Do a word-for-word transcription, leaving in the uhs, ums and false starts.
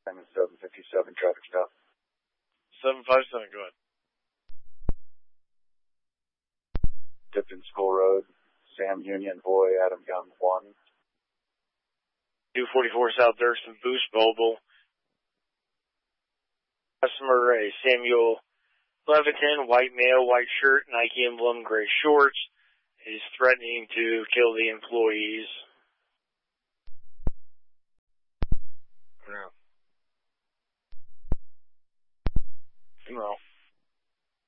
seven fifty-seven traffic stop. seven five seven, go ahead. Tipton School Road, Sam Union Boy, Adam Young one. two forty-four South Dirksen, Boost Mobile. Customer, a Samuel Leviton, white male, white shirt, Nike emblem, gray shorts. He's threatening to kill the employees.